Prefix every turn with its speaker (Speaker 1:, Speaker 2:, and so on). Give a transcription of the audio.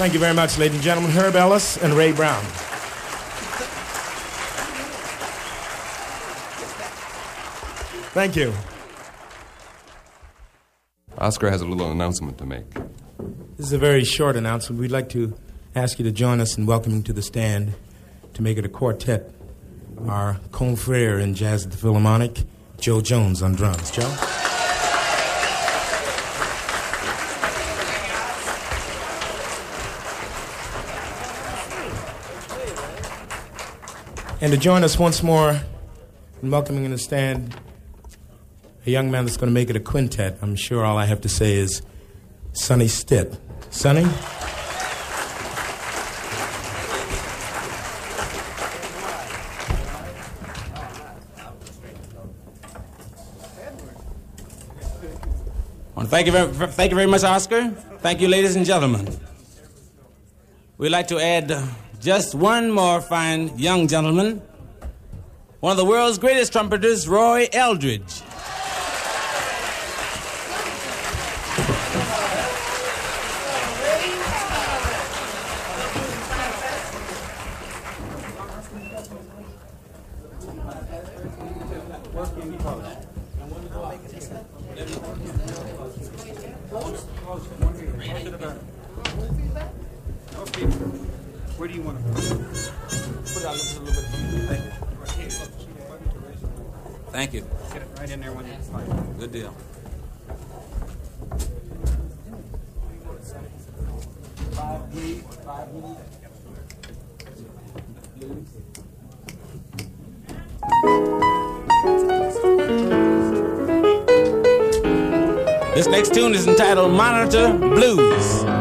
Speaker 1: Thank you very much, ladies and gentlemen. Herb Ellis and Ray Brown. Thank you.
Speaker 2: Oscar has a little announcement to make.
Speaker 1: This is a very short announcement. We'd like to ask you to join us in welcoming to the stand to make it a quartet our confrere in jazz at the Philharmonic, Joe Jones on drums. Joe? And to join us once more in welcoming in the stand a young man that's going to make it a quintet. I'm sure all I have to say is Sonny Stitt. Sonny?
Speaker 3: Thank you very much, Oscar. Thank you, ladies and gentlemen. We'd like to add just one more fine young gentleman, one of the world's greatest trumpeters, Roy Eldridge.
Speaker 4: Where do you want to put it? Put it out a little bit.
Speaker 3: Thank you.
Speaker 4: Get it right in there when you slide.
Speaker 3: Good deal. This next tune is entitled Monitor Blues.